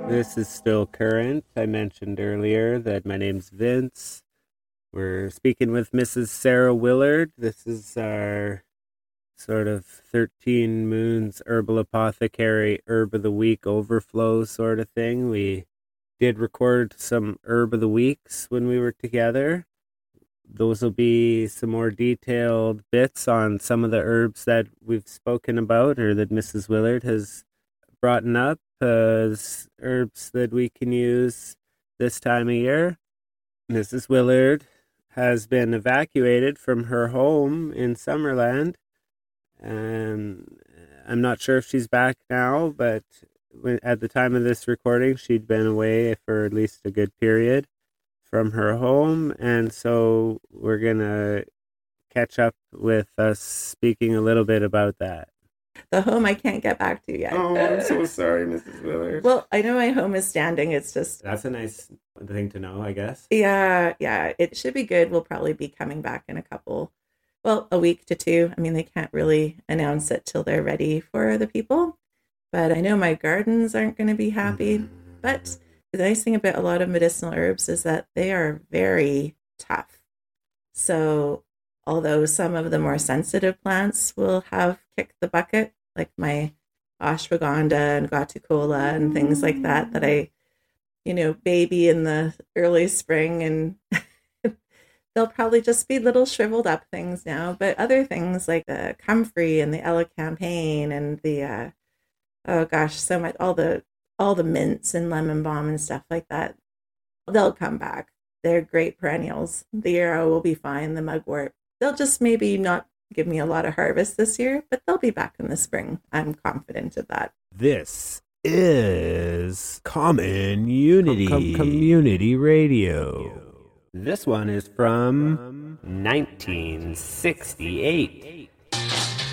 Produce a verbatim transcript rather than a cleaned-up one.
This is still current. I mentioned earlier that my name's Vince. We're speaking with Missus Sarah Willard. This is our sort of thirteen Moons Herbal Apothecary Herb of the Week overflow sort of thing. We did record some Herb of the Weeks when we were together. Those will be some more detailed bits on some of the herbs that we've spoken about or that Missus Willard has brought up as herbs that we can use this time of year. Missus Willard has been evacuated from her home in Summerland, and I'm not sure if she's back now, but at the time of this recording, she'd been away for at least a good period from her home, and so we're gonna catch up with us speaking a little bit about that. The home I can't get back to yet. Oh, I'm so sorry, Missus Willard. Well, I know my home is standing. It's just... That's a nice thing to know, I guess. Yeah, yeah. It should be good. We'll probably be coming back in a couple, well, a week to two. I mean, they can't really announce it till they're ready for the people. But I know my gardens aren't going to be happy. Mm. But the nice thing about a lot of medicinal herbs is that they are very tough. So although some of the more sensitive plants will have kicked the bucket, like my ashwagandha and gotukola and things like that, that I, you know, baby in the early spring, and they'll probably just be little shriveled up things now. But other things like the comfrey and the elecampane and the, uh, oh gosh, so much, all the, all the mints and lemon balm and stuff like that, they'll come back. They're great perennials. The yarrow will be fine. The mugwort, they'll just maybe not give me a lot of harvest this year, but they'll be back in the spring. I'm confident of that. This is Common Unity Com- Community Radio. This one is from nineteen sixty-eight.